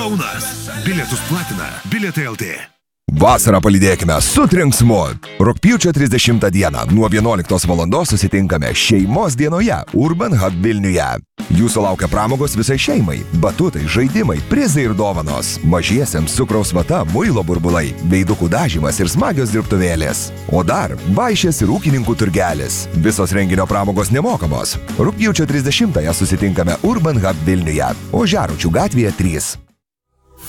Kaunas. Bilietus platina Bilietai LT. Vasarą palydėkime su trenksmu. Rugpjūčio 30 dieną nuo 11 val. Susitinkame šeimos dienoje Urban Hub Vilniuje. Jūsų laukia pramogos visai šeimai, batutai, žaidimai, prizai ir dovanos. Mažiesiems cukraus vata, muilo burbulai, veidukų dažymas ir smagios dirbtuvėlės. O dar vaišės ir ūkininkų turgelis. Visos renginio pramogos nemokamos. Rugpjūčio 30 susitinkame Urban Hub Vilniuje, Ožiaraučių gatvėje 3.